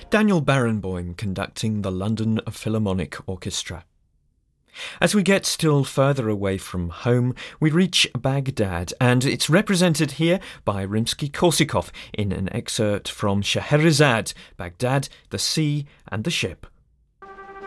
Daniel Barenboim conducting the London Philharmonic Orchestra. As we get still further away from home, we reach Baghdad, and it's represented here by Rimsky-Korsakov in an excerpt from Scheherazade, Baghdad, the Sea and the Ship.